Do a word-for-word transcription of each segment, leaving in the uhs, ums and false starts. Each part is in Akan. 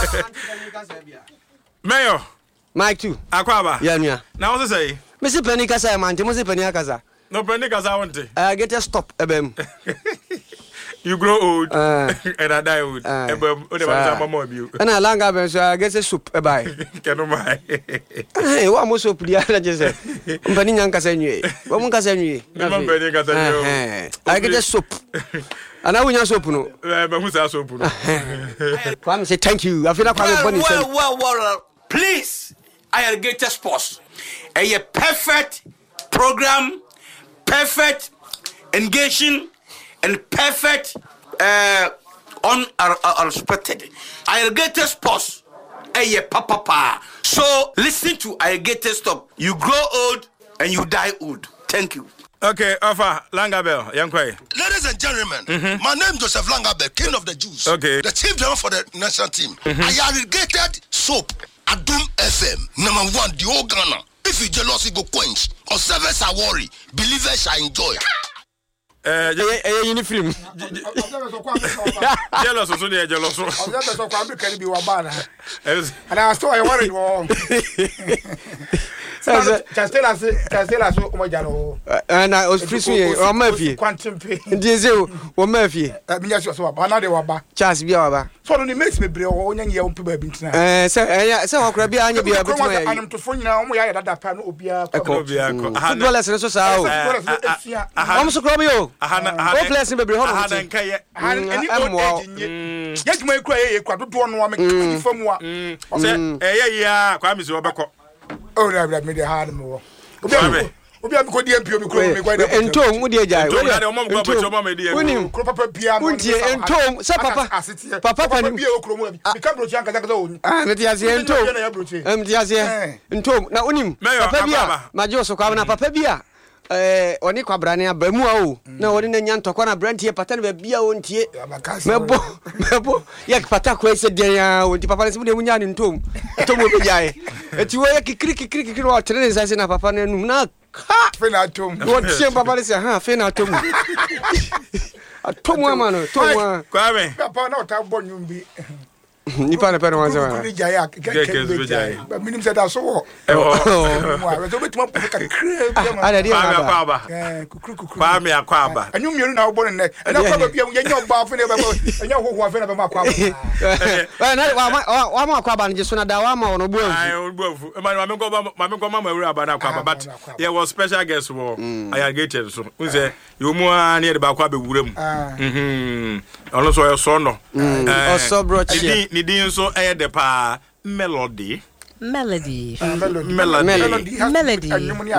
Mayor. Mike too. Akwaba. Yeah, yeah. Now what's say? Mister Penny Kasa, man. Mister Penny Kasa. No Penny Kasa want it. Uh, get a stop, Ebem. You grow old uh, and I die old. Uh, and I long have so I get a soup a buy. Can I? Hey, what most of the other just said? Penny Cassani. What one Cassani? I get a soup. And I will not soap. No, Kwame say thank you. I feel like I'm funny. Well, well, well, please, I get a sports. A perfect program, perfect engaging. And perfect, uh, unexpected. Irrigated sports, eh, papa pa. So listen to irrigated stop. You grow old and you die old. Thank you. Okay, Alpha Langabel, young Quay. Ladies and gentlemen, mm-hmm. my name is Joseph Langabel, King of the Jews. Okay. The chief driver for the national team. Mm-hmm. I irrigated soap. Adum F M, number one, the old Ghana. If you jealous, you go quench. Or service are worry. Believers shall enjoy. Eh, eh, uniform. Jealous, so they are jealous. I'm not so quite can be Wabana. And I saw I worried. Just tell us, just tell us, Omajano. And I was free or Murphy. Quantum pay. Diesel or Murphy. I mean, yes, you saw another Waba. Just be over. So it makes me bring on young people. Eh, so, eh, so, Crabby, I be able to I'm to phone now. We are at that pan. Obia, football lessons. So, I'm so Crabio. I had a place in the Brihon. Yes, my cray, quadruple one from what? Eh, yeah, Kwame Zobako. Oh, I've made a hard more. Obi am ko di M P o mi kro mi kwai da entom wo di agya wo na de o mom ko abacho mama di unim kro papa bia mo unti entom se papa papa pani bia o kro mo bi ka brochi an kaza kaza o ah me ti ase entom em ti ase entom na unim papa bia majo so kwa na papa bia eh oni kwabrane abamu a o na oni na nya ntokwa na brantie pata na bia o ntie mebo mebo ye pata ko ese den ya o nti papa ne se mu nya ne ntom ntom obi jae eti wo ye kikiri kikiri kikiri o tere ne sase na papa na num na ha fe na tom wo tie papa ne se ha fe na tom atom ama no tom a Kwame papa na o ta bo nyum bi nipa na pere wan se wa ni jae akeke ba minim se da so wo eh wo so betima po ka kre bi ma ada dia Akwaba eh kukuru kukuru Kwame Akwaba anyu mienu na wo bo ne na Akwaba bia ye nya oba afa ne ba nya hoho afa ne ba Akwaba eh na wa wa ma Akwaba ne so na da wa ma wo no bu afu ai wo bu afu e ma ma me ko ma me ko ma ma wura aba na Akwaba but there was special guest wo I gated so unse yo mu an ye de ba Akwaba wura mu mhm ono so yo so no eh oso brochi ni din so eh de pa melody Melody. Melody. Melody. Melody.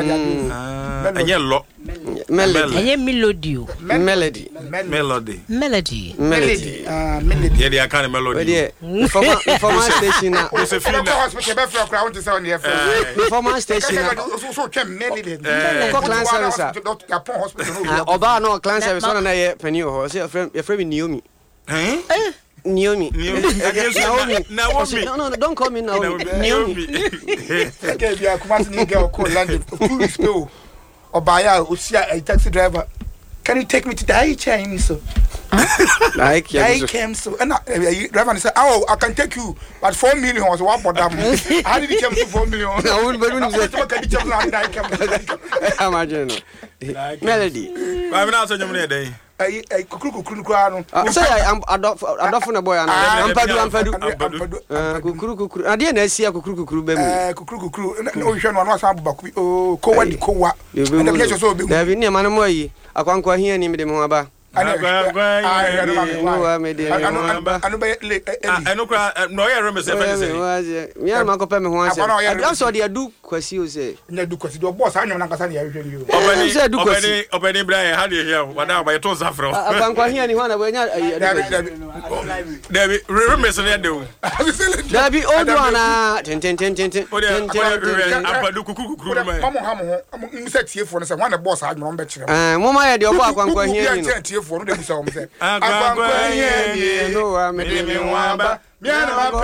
Anye lo. Melody. Anye melody. Melody. Melody. Melody. Melody. Ah, melody. Yeah, they can melody. Informal station na. Josephine. Hospital be for crowd to say on the F M. Informal station na. So so chem melody. Ko clan service. Doctor Hospital. Oba no clan service on na ye pani ho. Say your friend Naomi. Eh? Naomi. Naomi. Naomi. No, no, don't call me Naomi. Naomi. Okay, we are coming girl called London. Two spill. Obaya, Usia, a taxi driver. Can you take me to the high chain? So, like, I came so. And driver said, "Oh, I can take you, but four million was one for them." How did you come to four million? I wouldn't imagine. Melody. I'm not saying you're there. I I kukuru kukuru kukuru. Say I am adopt adopt na boy ana. Ampadu ampadu. Kukuru kukuru. Ade na asia kukuru kukuru be mu. Eh kukuru kukuru. No hwe no no asan baku. Oh kowa di kowa. Na me so be mu. David ni ma no mo yi. Akwankwa hia ni me de mo aba. Anu be le anu kra no ye remember say say. Me am akopa me ho ase. Adu so de adu kwasi o say. Na adu kwasi do boss anyo na nkasa na ya hwe ni. Obani obani obani Brian how dey here wada ba to safro. Akwankwa hia ni ho na we nya David remember say dey o. David odu ana ten ten ten ten ten. Ampadu kukuru kukuru ma. Mamo ha mo ho. Nse tiefo no say wan na boss anyo be kire. Eh mo ma ye de obo akwankwa hia ni no. For the Agwa agwa ye ni no wa me de me wa ba.